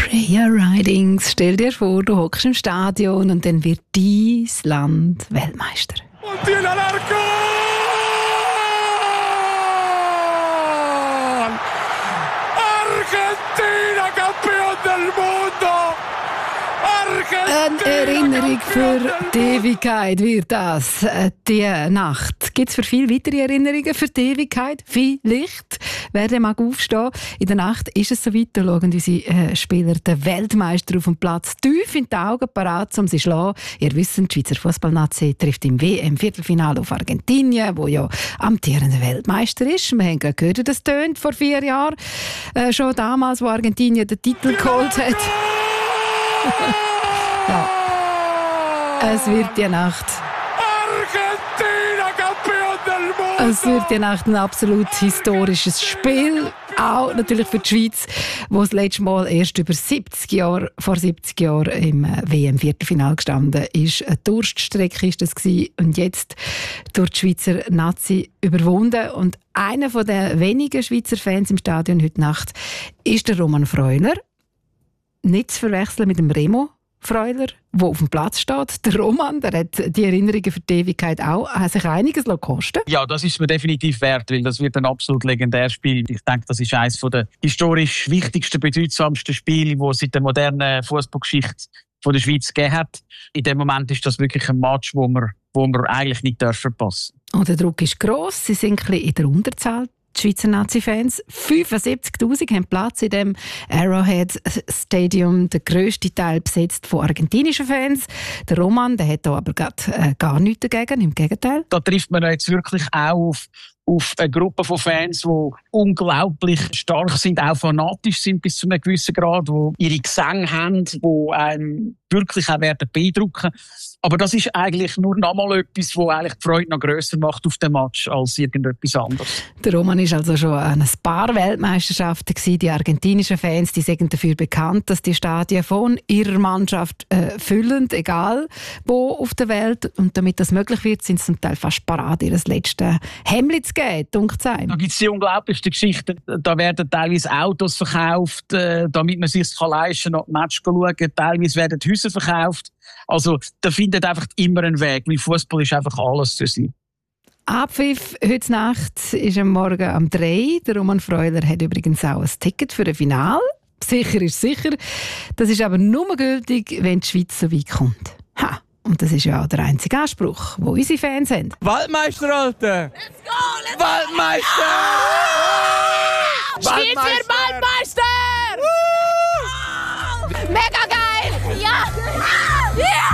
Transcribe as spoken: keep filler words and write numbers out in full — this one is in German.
Freya Ridings. Stell dir vor, du hockst im Stadion und dann wird dein Land Weltmeister. Und tiene al arco! Argentina, campeón del mundo! Eine Erinnerung für die Ewigkeit wird das, äh, die Nacht. Gibt es für viele weitere Erinnerungen für die Ewigkeit? Vielleicht. Wer dann mag aufstehen. In der Nacht ist es soweit, da schauen unsere äh, Spieler den Weltmeister auf dem Platz tief in die Augen parat, um sie zu schlagen. Ihr wisst, die Schweizer Fußballnazi trifft im W M-Viertelfinale auf Argentinien, wo ja amtierender Weltmeister ist. Wir haben gehört, das tönt vor vier Jahren. Äh, schon damals, wo Argentinien den Titel geholt hat. Ja. Es wird die Nacht. Argentina, campeón del mundo! Es wird die Nacht ein absolut historisches Spiel. Auch natürlich für die Schweiz, wo das letzte Mal erst über siebzig Jahre, vor siebzig Jahren im W M-Viertelfinale gestanden ist. Eine Durststrecke ist das gewesen. Und jetzt durch die Schweizer Nazi überwunden. Und einer der wenigen Schweizer Fans im Stadion heute Nacht ist der Roman Freuler. Nicht zu verwechseln mit dem Remo Freuler, der auf dem Platz steht. Der Roman, der hat die Erinnerungen für die Ewigkeit auch, hat sich einiges kosten. Ja, das ist mir definitiv wert, weil das wird ein absolut legendäres Spiel. Ich denke, das ist eines der historisch wichtigsten, bedeutsamsten Spiele, die es seit der modernen Fußballgeschichte von der Schweiz gegeben hat. In dem Moment ist das wirklich ein Match, wo wir, wo wir eigentlich nicht verpassen dürfen. Und der Druck ist gross. Sie sind ein bisschen in der Unterzahl. Die Schweizer Nazi-Fans, fünfundsiebzigtausend haben Platz in dem Arrowhead Stadium, der grösste Teil besetzt von argentinischen Fans. Der Roman, der hat da aber grad, äh, gar nichts dagegen, im Gegenteil. Da trifft man jetzt wirklich auch auf, auf eine Gruppe von Fans, die unglaublich stark sind, auch fanatisch sind bis zu einem gewissen Grad, die ihre Gesänge haben, die einen wirklich auch werden beeindrucken. Aber das ist eigentlich nur noch mal etwas, was eigentlich die Freude noch grösser macht auf dem Match als irgendetwas anderes. Der Roman war also schon an ein paar Weltmeisterschaften gewesen. Die argentinischen Fans, die sind dafür bekannt, dass die Stadien von ihrer Mannschaft äh, füllen, egal wo auf der Welt. Und damit das möglich wird, sind sie zum Teil fast parat, ihr letztes Hemdli zu geben, dunkel zu sein. Da gibt es die unglaublichsten Geschichten. Da werden teilweise Autos verkauft, äh, damit man sich leisten kann, noch Match zu schauen. Teilweise werden Häuser verkauft. Also da findet einfach immer einen Weg, weil Fußball ist einfach alles für sie. Abpfiff heute Nacht ist am Morgen um drei. Der Roman Freuler hat übrigens auch ein Ticket für ein Finale. Sicher ist sicher. Das ist aber nur gültig, wenn die Schweiz so weit kommt. Ha! Und das ist ja auch der einzige Anspruch, den unsere Fans haben. Weltmeister, Alter! Let's go! Let's Weltmeister! go! Schweizer Weltmeister! Mega geil!